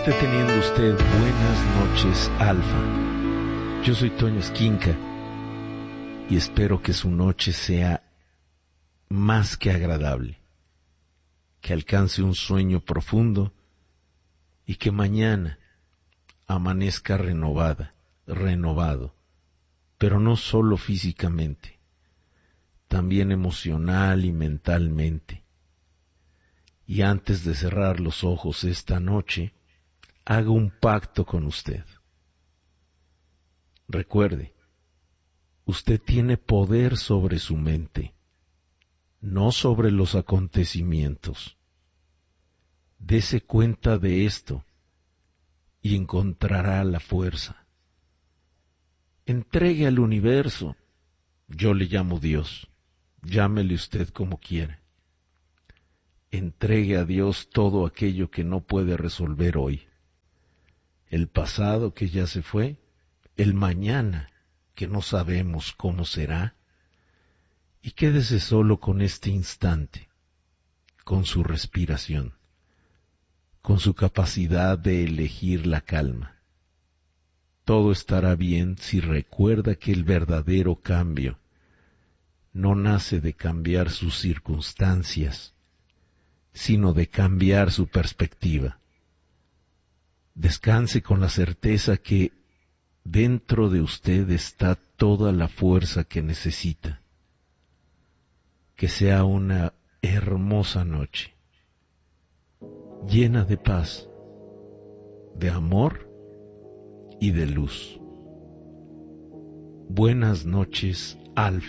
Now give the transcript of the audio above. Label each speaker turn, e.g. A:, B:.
A: Esté teniendo usted buenas noches, Alfa. Yo soy Toño Esquinca y espero que su noche sea más que agradable, que alcance un sueño profundo y que mañana amanezca renovado, pero no solo físicamente, también emocional y mentalmente. Y antes de cerrar los ojos esta noche, haga un pacto con usted. Recuerde, usted tiene poder sobre su mente, no sobre los acontecimientos. Dese cuenta de esto y encontrará la fuerza. Entregue al universo, yo le llamo Dios, llámele usted como quiera. Entregue a Dios todo aquello que no puede resolver hoy. El pasado que ya se fue, el mañana que no sabemos cómo será, y quédese solo con este instante, con su respiración, con su capacidad de elegir la calma. Todo estará bien si recuerda que el verdadero cambio no nace de cambiar sus circunstancias, sino de cambiar su perspectiva. Descanse con la certeza que dentro de usted está toda la fuerza que necesita. Que sea una hermosa noche, llena de paz, de amor y de luz. Buenas noches, Alfa.